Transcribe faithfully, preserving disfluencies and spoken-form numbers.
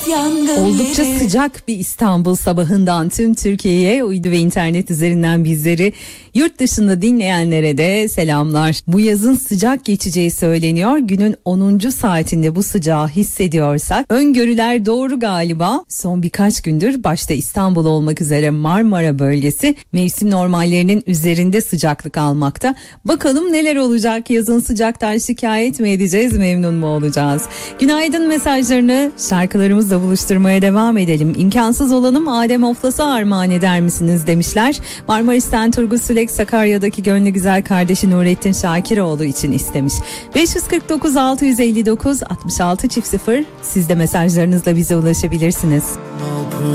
Oldukça sıcak bir İstanbul sabahından tüm Türkiye'ye uydu ve internet üzerinden bizleri yurt dışında dinleyenlere de selamlar. Bu yazın sıcak geçeceği söyleniyor. Günün onuncu saatinde bu sıcağı hissediyorsak öngörüler doğru galiba. Son birkaç gündür başta İstanbul olmak üzere Marmara bölgesi mevsim normallerinin üzerinde sıcaklık almakta. Bakalım neler olacak? Yazın sıcaktan şikayet mi edeceğiz, memnun mu olacağız? Günaydın mesajlarını şarkılarımızla buluşturmaya devam edelim. İmkansız olanım Adem Oflas'a armağan eder misiniz demişler. Marmaris'ten Turgut Sülek Sakarya'daki gönlü güzel kardeşi Nurettin Şakiroğlu için istemiş. beş yüz kırk dokuz altı yüz elli dokuz altmış altı sıfır siz de mesajlarınızla bize ulaşabilirsiniz.